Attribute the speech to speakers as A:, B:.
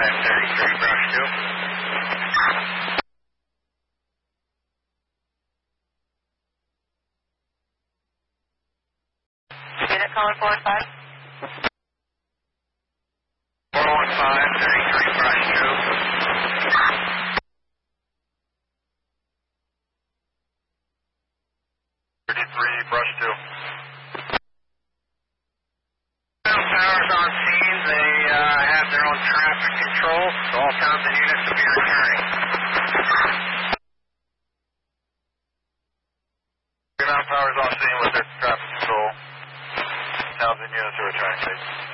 A: 533, brush 2. Unit calling 415. 415, 33, brush 2. 33, brush 2. Towers on scene. They have their own traffic control, so all Townsend units will be returning. Ground Towers on scene with their traffic control. Townsend units are returning, please.